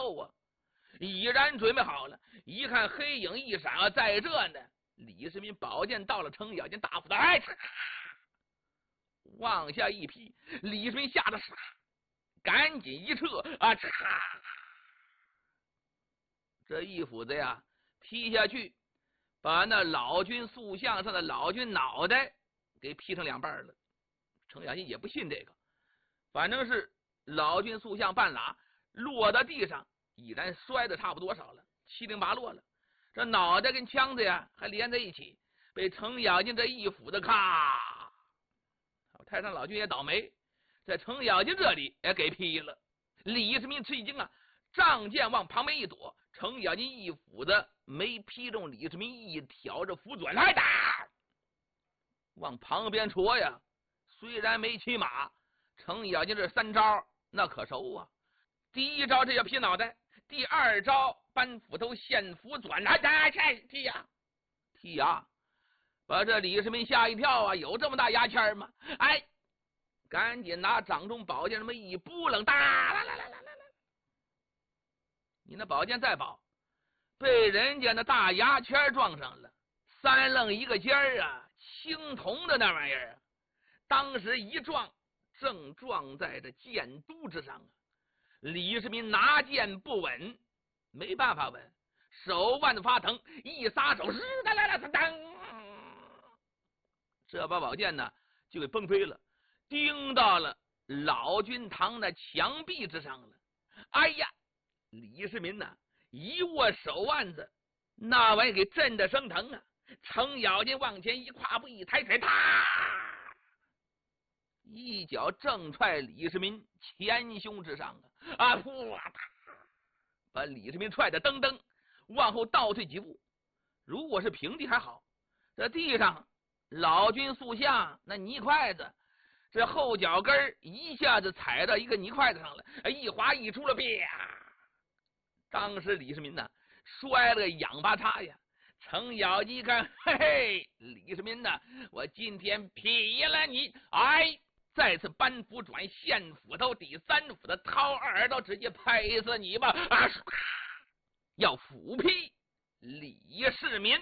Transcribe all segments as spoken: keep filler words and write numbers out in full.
后啊，已然准备好了。一看黑影一闪啊，在这呢，李世民宝剑到了程咬金大斧的，哎，往下一劈，李世民吓得傻，赶紧一撤啊，嚓！这一斧子呀劈下去，把那老君塑像上的老君脑袋给劈成两半了。程咬金也不信这个，反正是老君塑像半拉落到地上，已然摔得差不多少了，七零八落了。这脑袋跟枪子呀还连在一起，被程咬金这一斧子咔，太上老君也倒霉，在程咬金这里也给劈了。李世民吃一惊啊，仗剑往旁边一躲，程咬金一斧子没劈中李世民，一挑着斧转来打，往旁边戳呀。虽然没骑马，程咬金这三招那可熟啊。第一招这叫劈脑袋，第二招搬斧头现斧转来打，踢呀踢呀，把这李世民吓一跳啊！有这么大牙签吗？哎，赶紧拿掌中宝剑这么一扑棱，哒啦啦啦啦啦！你那宝剑再宝，被人家那大牙签撞上了，三愣一个尖儿啊，青铜的那玩意儿啊！当时一撞，正撞在这剑都之上啊！李世民拿剑不稳，没办法稳，手腕子发疼，一撒手，是哒啦啦当，这把宝剑呢就给崩飞了，钉到了老君堂的墙壁之上了。哎呀，李世民呐一握手腕子，那玩意给震得生疼啊！程咬金往前一跨步，一抬腿，啪！一脚正踹李世民前胸之上啊！啊！噗！把李世民踹得噔噔往后倒退几步。如果是平地还好，这地上老君塑像那泥筷子，这后脚跟一下子踩到一个泥筷子上了，一滑一出了，啪！当时李世民呢摔了个仰八叉呀。程咬金一看，嘿嘿，李世民呢，我今天劈了你！哎。再次搬斧转现斧头，第三斧的掏二刀，直接拍死你吧！啊，要斧劈李世民。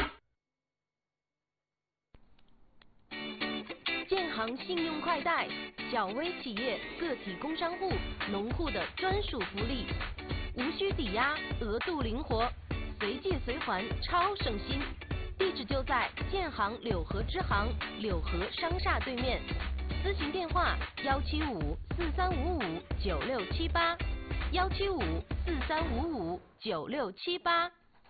建行信用快贷，小微企业、个体工商户、农户的专属福利，无需抵押，额度灵活，随借随还，超省心。地址就在建行柳河支行柳河商厦对面。咨询电话：幺七五四三五五九六七八，幺七五四三五五九六七八。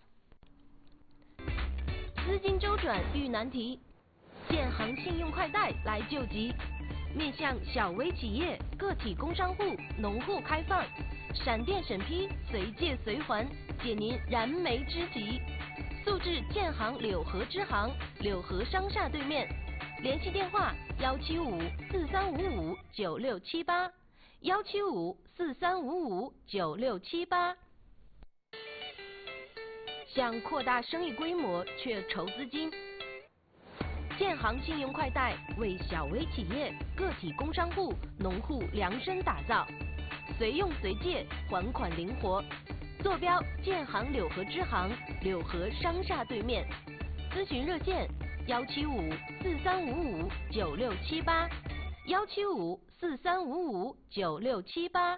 资金周转遇难题，建行信用快贷来救急。面向小微企业、个体工商户、农户开放，闪电审批，随借随还，解您燃眉之急。速至建行柳河支行柳河商厦对面。联系电话：幺七五四三五五九六七八，幺七五四三五五九六七八。想扩大生意规模却筹资金，建行信用快贷为小微企业、个体工商户、农户量身打造，随用随借，还款灵活。坐标：建行柳河支行柳河商厦对面。咨询热线：幺七五四三五五九六七八，幺七五四三五五九六七八。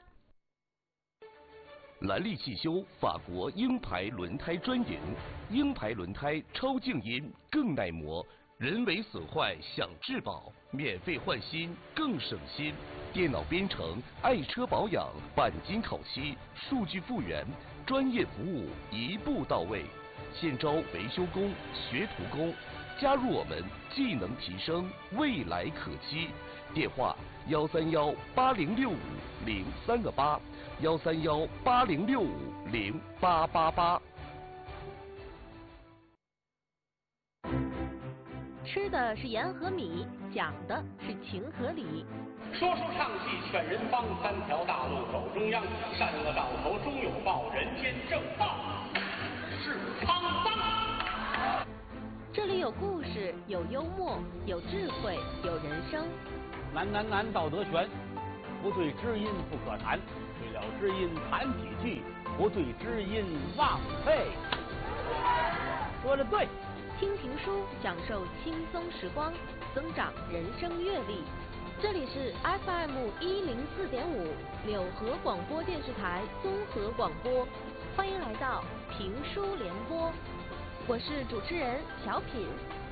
兰利汽修法国鹰牌轮胎专营，鹰牌轮胎超静音更耐磨，人为损坏享质保，免费换新更省心。电脑编程、爱车保养、钣金烤漆、数据复原，专业服务一步到位。现招维修工、学徒工，加入我们，技能提升，未来可期。电话：幺三幺八零六五零三个八，幺三幺八零六五零八八八。 吃的是盐和米，讲的是情和理。 说书唱戏劝人方，三条大路走中央，善恶到头终有报，人间正道是沧桑。 这里有故事，有幽默，有智慧，有人生。 难难难，道德全，不对知音不可谈，对了知音谈几句， 不对知音忘费。说的对。 听评书，享受轻松时光，增长人生阅历。这里是 F M 一零四点五柳河广播电视台综合广播，欢迎来到评书联播，我是主持人小品。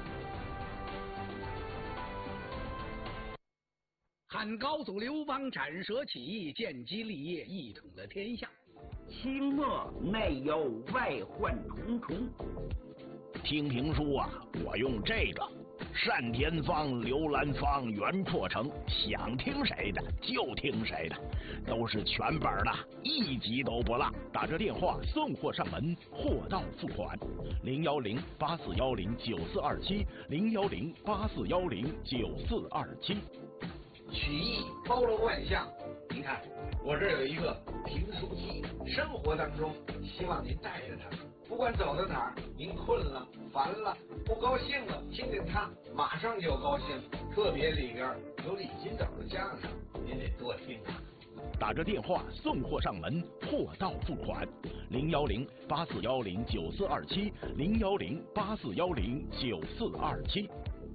汉高祖刘邦斩蛇起义，建基立业，一统了天下。 清末内忧外患重重。 听评书啊，我用这个单田芳、刘兰芳、袁阔成，想听谁的就听谁的，都是全本的，一集都不落。打这电话送货上门，货到付款。零幺零八四幺零九四二七，零幺零八四幺零九四二七。 曲艺包罗万象，您看我这儿有一个评书机，生活当中希望您带着它。不管走到哪儿，您困了、烦了、不高兴了，听听它，马上就高兴。特别里边有李金斗的相声，您得多听啊。 打着电话送货上门，货到付款。零幺零八四幺零九四二七，零幺零八四幺零九四二七。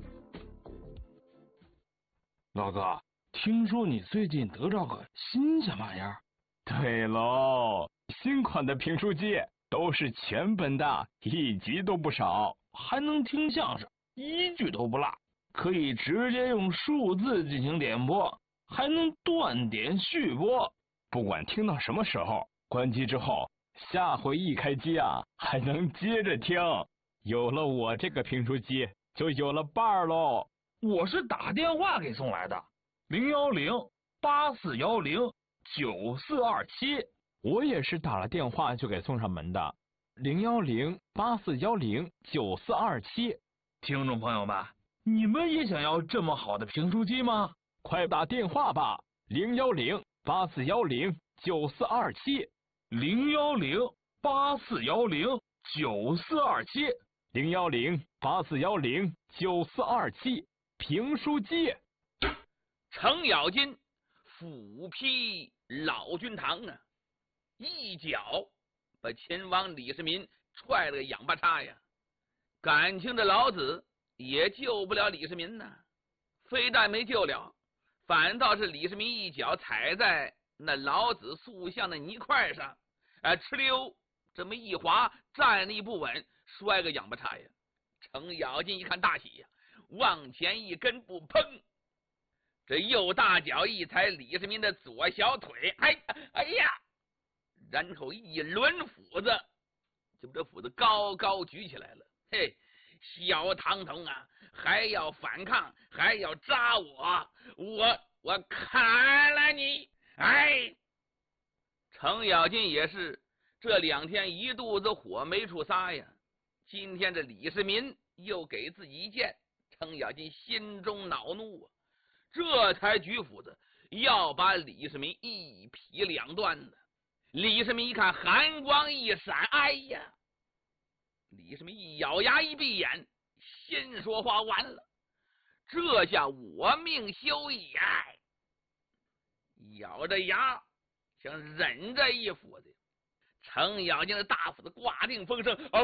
老哥，听说你最近得着个新鲜玩意儿？对喽，新款的评书机。都是全本的，一集都不少，还能听相声，一句都不落，可以直接用数字进行点播，还能断点续播。不管听到什么时候，关机之后，下回一开机啊，还能接着听。有了我这个评书机，就有了伴儿喽。我是打电话给送来的，零幺零八四幺零九四二七。我也是打了电话就给送上门的，零幺零八四幺零九四二七。听众朋友们，你们也想要这么好的评书机吗？快打电话吧，零幺零八四幺零九四二七，零幺零八四幺零九四二七，零幺零八四幺零九四二七，评书机。 程咬金斧劈老君堂啊！一脚把秦王李世民踹了个仰巴叉呀！感情的老子也救不了李世民呐，非但没救了，反倒是李世民一脚踩在那老子塑像的泥块上，哎，哧溜这么一滑，站立不稳，摔个仰巴叉呀！程咬金一看大喜呀，往前一跟步，砰！这右大脚一踩李世民的左小腿，哎哎呀！然后一抡斧子，就把这斧子高高举起来了。嘿，小唐童啊，还要反抗，还要扎我，我我砍了你！哎，程咬金也是这两天一肚子火没处撒呀。今天这李世民又给自己一剑，程咬金心中恼怒啊，这才举斧子要把李世民一劈两断呢。李世民一看，寒光一闪，哎呀！李世民一咬牙一闭眼，心说话完了，这下我命休矣！哎，咬着牙想忍着一斧子，程咬金的大斧子挂定风声，啊！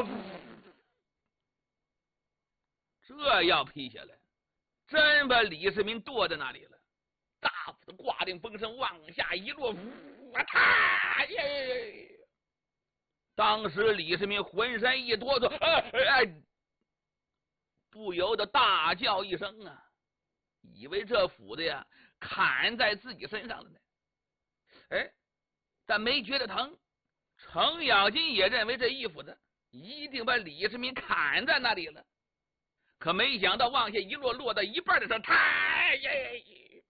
这要劈下来，真把李世民剁在那里了。大斧子挂定风声，往下一落，我他耶！当时李世民浑身一哆嗦，哎哎，不由得大叫一声啊，以为这斧子呀砍在自己身上了呢。哎，但没觉得疼。程咬金也认为这一斧子一定把李世民砍在那里了，可没想到往下一落，落到一半的时候，他耶！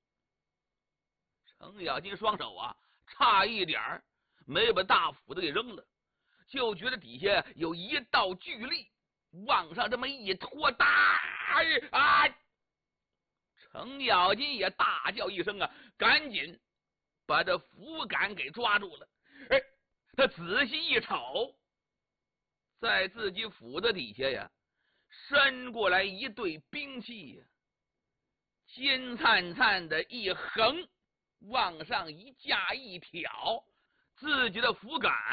程咬金双手啊，差一点儿没把大斧子给扔了，就觉得底下有一道巨力往上这么一拖，大啊！程咬金也大叫一声啊，赶紧把这斧杆给抓住了。哎，他仔细一瞅，在自己斧子底下呀，伸过来一对兵器呀，金灿灿的一横。往上一架一挑，自己的斧杆